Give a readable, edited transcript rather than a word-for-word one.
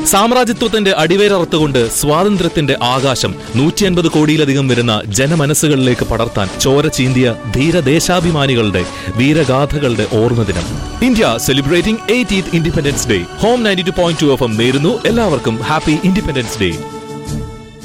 സാമ്രാജ്യത്വത്തിന്റെ അടിവേരറുത്തുകൊണ്ട് സ്വാതന്ത്ര്യത്തിന്റെ ആകാശം 150 കോടിയിലധികം വരുന്ന ജനമനസ്സുകളിലേക്ക് പടർത്താൻ ചോര ചീന്തിയ ധീരദേശാഭിമാനികളുടെ വീരഗാഥകളുടെ ഓർമ്മദിനം. India celebrating 80th independence day. Home 92.2 FM നേരുന്നു എല്ലാവർക്കും ഹാപ്പി ഇൻഡിപെൻഡൻസ് ഡേ.